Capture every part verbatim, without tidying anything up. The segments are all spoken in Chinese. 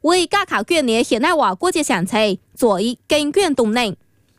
为加考卷年现代化国际城市做一更卷动能。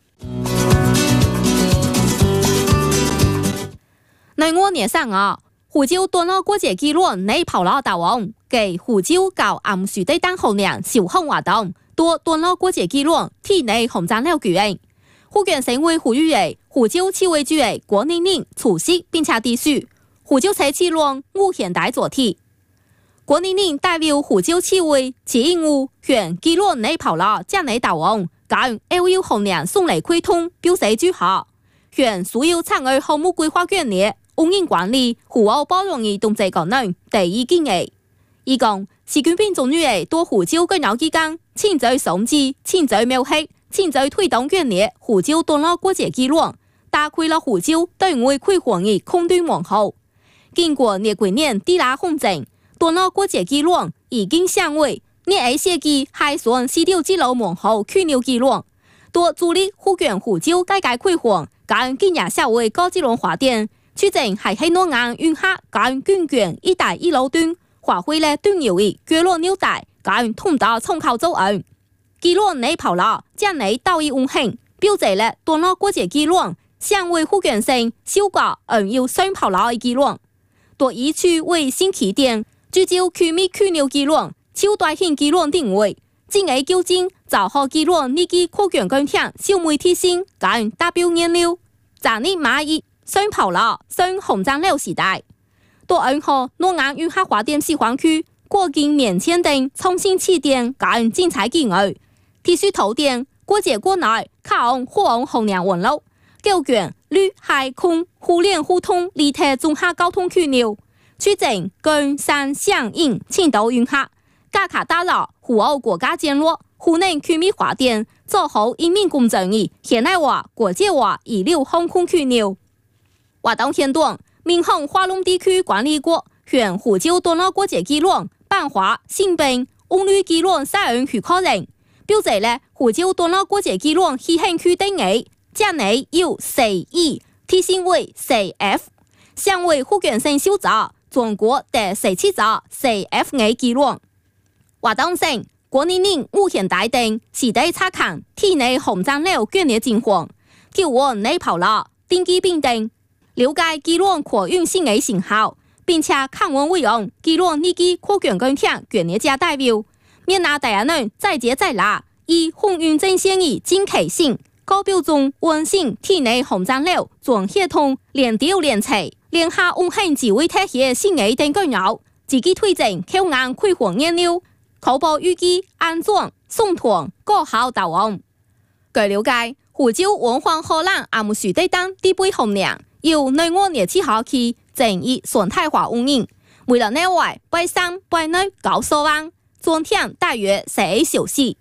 内我年上啊，湖州段落国际纪录内跑老大王，给湖州搞暗树地等后年小项活动，多段落国际纪录体内红展了举行。福建省委呼吁的湖州市委主的郭宁宁出席并且提出湖州车纪录五现代主题。郭宁宁代表湖州市委市应务向纪录内跑老将内大王，跟 L U 后年送来汇通表示祝贺，向所有参与项目规划卷内供应管理、服务包容的同志功能第一建议。伊讲，习近平总书记多湖州更有之间，亲自送旨、亲自描绘、亲自推动卷内湖州段落国际纪录，打开了湖州对外开放的空端门户。经过廿几年地拉控制，段落国际纪录已经成为廿二世纪海上丝绸之路门户枢纽纪录，多助力福建湖州改革开放，跟建设社会高质量发展。促进系喺两岸沿海跟卷卷一带一路端发挥了重要的角落纽带跟通道窗口作用。纪录内跑了将内道义运行，标志了段落国际纪录成为福建省首个拥有双跑了的纪录。多以区为新起点，聚焦区域枢纽纪录、超大型纪录定位，进而纠正造好纪录呢个扩卷工厂小媒体性跟达标研究，昨日马一。双跑了，双红展了时代。多安好两岸沿海发展示范区，过境免签等重新起点，跟精彩机会。提出头点，国际国内靠往火往后年网络，构建陆海空互联互通立体综合交通枢纽，促进工商响应青岛沿海，加强打造互欧国家战略、湖南区域发展，做好人民公正的现代化、国际化一流航空枢纽。活动片段，民航华龙地区管理局向湖州段落国际纪录颁发新兵红绿纪录使用许可证，标志了湖州段落国际纪录飞行区定义，将内有 C E 提升为 C F， 成为福建省首座全国第十七座 C F 的纪录。活动上，郭宁宁五现代等时代查看体内红展了卷的情况，调往内跑了登记并等。了解纪录可运行的成效，并且看完委用纪录呢个扩卷工厂卷业者代表，免拿大家人再接再厉，以航运正线的精确性、高标准完成体内红展了全系统连调连测、联合运行指挥体系新的等功能，自己推进口岸开放研究，确保预计安全、送团、高效投往。据了解，湖州文化河南阿木树地等地杯红娘。由内我热气下去，整以常态化运营。为了内外百三百内高收网，总天大约十个小时。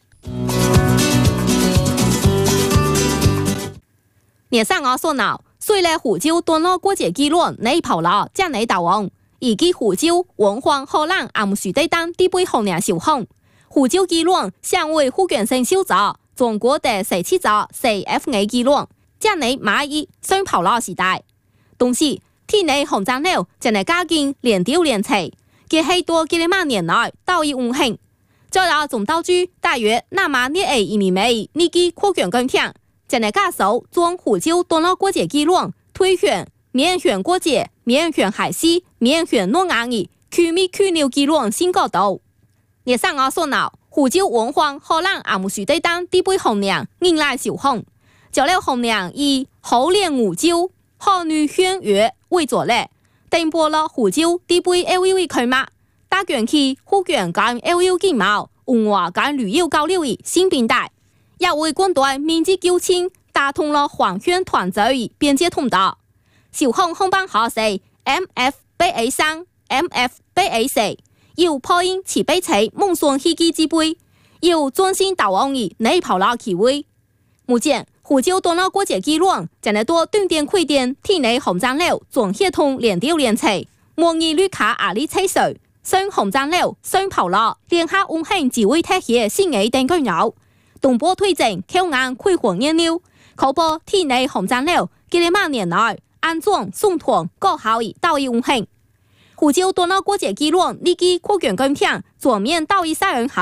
年上我所闹，虽然湖州段落国际纪录内跑了将内大王，以及湖州文化河南阿木树地等地杯红娘小项，湖州纪录成为福建省首座全国第十七座 C F 的纪录。将内马一双跑了时代，同时体内红展了将内加紧连调连测，给许多几万年内道义运行。再来总道具大约那么廿二一米米呢个扩卷工厂，将内加速将湖州段落国际纪录推向面向国际、面向海西、面向两岸的区域枢纽纪录新高度。热上我所闹，湖州文化河南阿木树地等地杯红娘迎来小项。就了红娘以猴脸五洲、好女轩月为作例，登播了湖州地杯 L U 的开幕，打卷起福建跟 L U 经贸、文化跟旅游交流的新平台，也为广大民族交情打通了环圈团聚的边界通道。小项航班号是 M F 八 A 三、M F 八 A 四，由波音七八七梦想飞机指挥，由专心导往的内跑了起位。目前，湖州段落国际纪录将来多断点开店体内红展了全系统连调连测，模拟旅客压力测试，双红展了双跑了联合运行指挥体系新的等功能，同步推进口岸开放研究，确保体内红展了几万年内安全送团高效的道义运行。湖州段落国际纪录呢个扩卷工厂全面道义使用后。